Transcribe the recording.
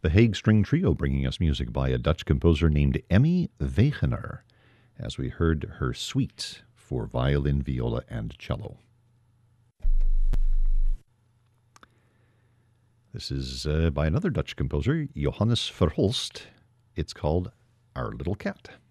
The Hague String Trio bringing us music by a Dutch composer named Emmy Wegener, as we heard her suite for violin, viola, and cello. This is by another Dutch composer, Johannes Verhulst. It's called Our Little Cat.